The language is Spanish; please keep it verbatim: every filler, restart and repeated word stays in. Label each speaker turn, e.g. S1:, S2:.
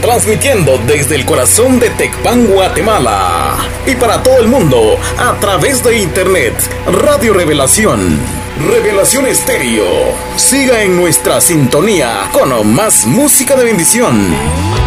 S1: transmitiendo desde el corazón de Tecpan, Guatemala. Y para todo el mundo, a través de internet, Radio Revelación. Revelación Estéreo. Siga en nuestra sintonía con más música de bendición.